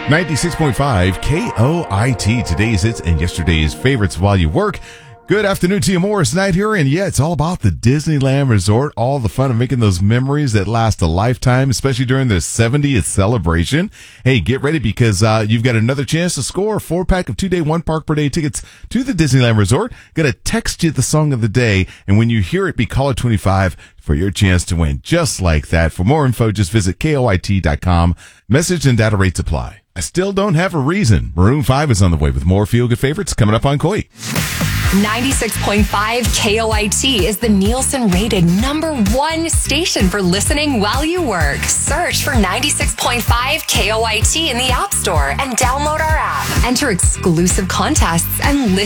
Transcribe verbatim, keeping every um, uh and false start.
ninety-six point five K O I T, today's hits and yesterday's favorites while you work. Good afternoon to you, Morris Knight here, and yeah, it's all about the Disneyland Resort, all the fun of making those memories that last a lifetime, especially during the seventieth celebration. Hey, get ready because uh, you've got another chance to score a four-pack of two-day, one-park-per-day tickets to the Disneyland Resort. Gonna text you the song of the day, and when you hear it, be caller twenty-five for your chance to win just like that. For more info, just visit K O I T dot com. Message and data rates apply. I still don't have a reason. Maroon five is on the way with more feel-good favorites coming up on Koi. ninety-six point five K O I T is the Nielsen rated number one station for listening while you work. Search for ninety-six point five K O I T in the App Store and download our app. Enter exclusive contests and listen